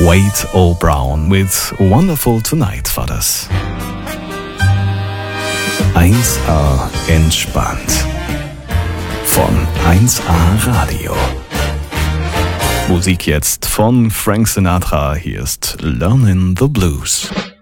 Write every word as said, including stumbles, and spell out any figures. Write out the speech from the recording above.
Wade O. Brown with Wonderful Tonight war das. eins A entspannt. Von eins A Radio. Musik jetzt von Frank Sinatra. Hier ist Learning the Blues.